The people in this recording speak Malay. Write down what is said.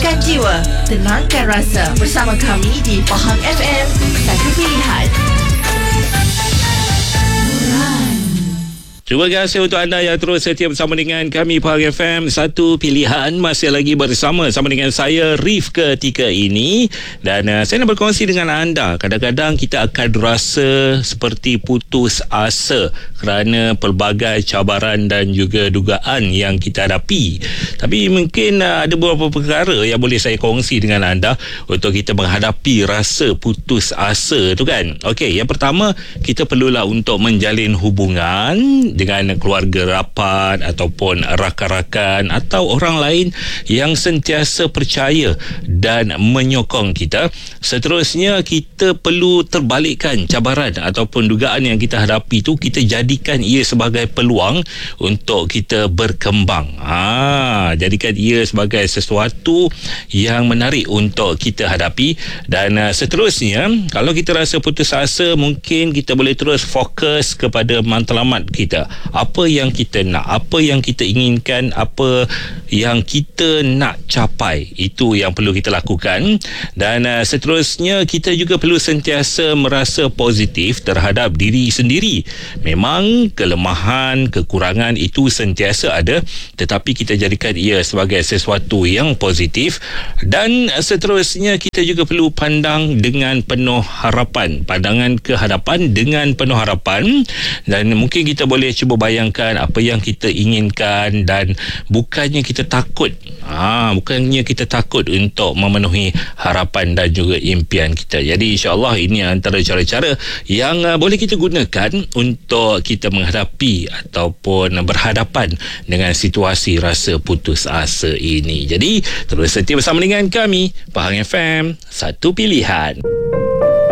Sihatkan jiwa, tenangkan rasa. Bersama kami di Pahang FM, satu pilihan. Terima kasih untuk anda yang terus setia bersama dengan kami Pahang FM, satu pilihan. Masih lagi bersama dengan saya Rif ketika ini. Dan saya nak berkongsi dengan anda, kadang-kadang kita akan rasa seperti putus asa kerana pelbagai cabaran dan juga dugaan yang kita hadapi. Tapi mungkin ada beberapa perkara yang boleh saya kongsi dengan anda untuk kita menghadapi rasa putus asa tu kan. Okey, yang pertama, kita perlulah untuk menjalin hubungan dengan keluarga rapat ataupun rakan-rakan atau orang lain yang sentiasa percaya dan menyokong kita. Seterusnya, kita perlu terbalikkan cabaran ataupun dugaan yang kita hadapi tu, kita jadikan ia sebagai peluang untuk kita berkembang. Jadikan ia sebagai sesuatu yang menarik untuk kita hadapi. Dan seterusnya, kalau kita rasa putus asa, mungkin kita boleh terus fokus kepada matlamat kita. Apa yang kita nak, apa yang kita inginkan, apa yang kita nak capai, itu yang perlu kita lakukan. Dan seterusnya, kita juga perlu sentiasa merasa positif terhadap diri sendiri. Memang kelemahan, kekurangan itu sentiasa ada, tetapi kita jadikan ia sebagai sesuatu yang positif. Dan seterusnya, kita juga perlu pandang dengan penuh harapan, pandangan ke hadapan dengan penuh harapan. Dan mungkin kita boleh cuba bayangkan apa yang kita inginkan, dan bukannya kita takut untuk memenuhi harapan dan juga impian kita. Jadi insya-Allah ini antara cara-cara yang boleh kita gunakan untuk kita menghadapi ataupun berhadapan dengan situasi rasa putus asa ini. Jadi terus setia bersama dengan kami Pahang FM, satu pilihan.